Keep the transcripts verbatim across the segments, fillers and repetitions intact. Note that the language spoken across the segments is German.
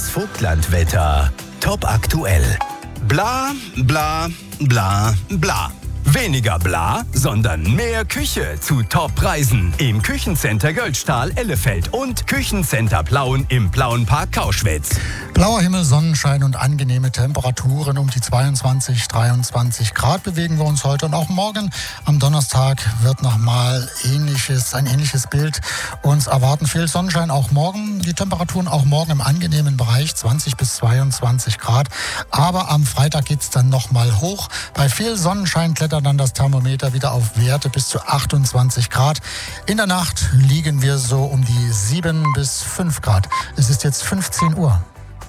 Vogtlandwetter. Top aktuell. Bla, bla, bla, bla. Weniger bla, sondern mehr Küche zu Top-Preisen. Im Küchencenter Göldstahl, Ellefeld und Küchencenter Plauen im Plauenpark Kauschwitz. Blauer Himmel, Sonnenschein und angenehme Temperaturen. Um die zweiundzwanzig, dreiundzwanzig Grad bewegen wir uns heute. Und auch morgen am Donnerstag wird nochmal ähnliches, ein ähnliches Bild uns erwarten. Viel Sonnenschein auch morgen. Die Temperaturen auch morgen im angenehmen Bereich, zwanzig bis zweiundzwanzig Grad. Aber am Freitag geht es dann nochmal hoch. Bei viel Sonnenschein klettert dann das Thermometer wieder auf Werte bis zu achtundzwanzig Grad. In der Nacht liegen wir so um die sieben bis fünf Grad. Es ist jetzt fünfzehn Uhr.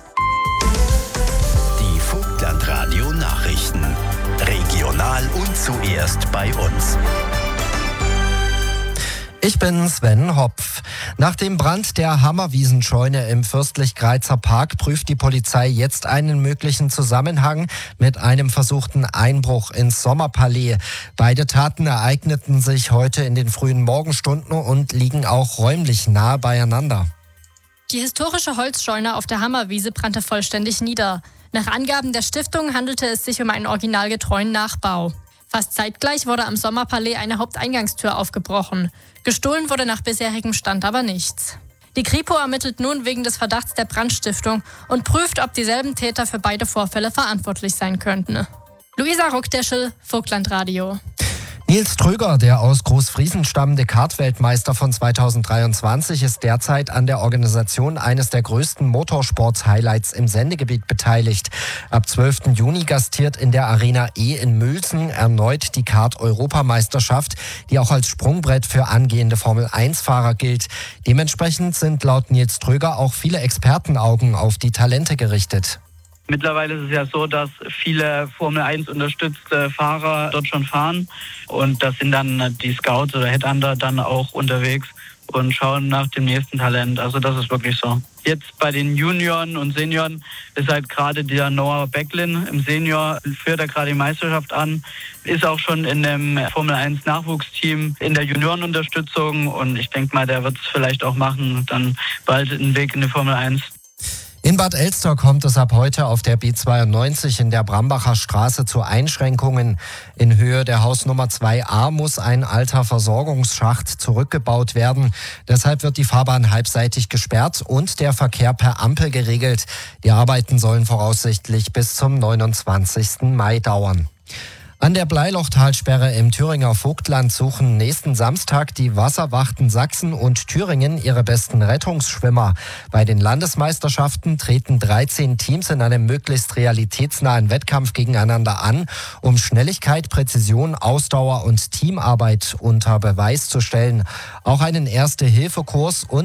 Die Vogtlandradio Nachrichten. Regional und zuerst bei uns. Ich bin Sven Hopf. Nach dem Brand der Hammerwiesenscheune im Fürstlich-Greizer Park prüft die Polizei jetzt einen möglichen Zusammenhang mit einem versuchten Einbruch ins Sommerpalais. Beide Taten ereigneten sich heute in den frühen Morgenstunden und liegen auch räumlich nahe beieinander. Die historische Holzscheune auf der Hammerwiese brannte vollständig nieder. Nach Angaben der Stiftung handelte es sich um einen originalgetreuen Nachbau. Fast zeitgleich wurde am Sommerpalais eine Haupteingangstür aufgebrochen. Gestohlen wurde nach bisherigem Stand aber nichts. Die Kripo ermittelt nun wegen des Verdachts der Brandstiftung und prüft, ob dieselben Täter für beide Vorfälle verantwortlich sein könnten. Luisa Ruckdeschel, Vogtlandradio. Nils Tröger, der aus Großfriesen stammende Kart-Weltmeister von zweitausenddreiundzwanzig, ist derzeit an der Organisation eines der größten Motorsports-Highlights im Sendegebiet beteiligt. Ab zwölften Juni gastiert in der Arena E in Mülsen erneut die Kart-Europameisterschaft, die auch als Sprungbrett für angehende Formel eins Fahrer gilt. Dementsprechend sind laut Nils Tröger auch viele Expertenaugen auf die Talente gerichtet. Mittlerweile ist es ja so, dass viele Formel eins unterstützte Fahrer dort schon fahren und da sind dann die Scouts oder Headhunter dann auch unterwegs und schauen nach dem nächsten Talent. Also das ist wirklich so. Jetzt bei den Junioren und Senioren ist halt gerade der Noah Becklin im Senior, führt er gerade die Meisterschaft an, ist auch schon in dem Formel eins Nachwuchsteam in der Juniorenunterstützung und ich denke mal, der wird es vielleicht auch machen, dann bald einen Weg in die Formel eins. In Bad Elster kommt es ab heute auf der B zweiundneunzig in der Brambacher Straße zu Einschränkungen. In Höhe der Hausnummer zwei a muss ein alter Versorgungsschacht zurückgebaut werden. Deshalb wird die Fahrbahn halbseitig gesperrt und der Verkehr per Ampel geregelt. Die Arbeiten sollen voraussichtlich bis zum neunundzwanzigsten Mai dauern. An der Bleilochtalsperre im Thüringer Vogtland suchen nächsten Samstag die Wasserwachten Sachsen und Thüringen ihre besten Rettungsschwimmer. Bei den Landesmeisterschaften treten dreizehn Teams in einem möglichst realitätsnahen Wettkampf gegeneinander an, um Schnelligkeit, Präzision, Ausdauer und Teamarbeit unter Beweis zu stellen. Auch einen Erste-Hilfe-Kurs und